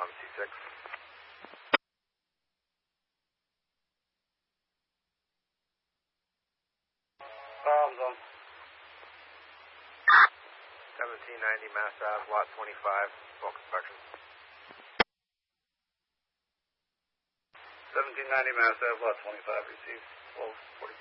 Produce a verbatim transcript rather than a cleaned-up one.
on C six. Bombs on. seventeen ninety Mass Ave, lot twenty-five, bulk inspection. seventeen ninety Mass Ave, lot twenty-five, received. twelve forty.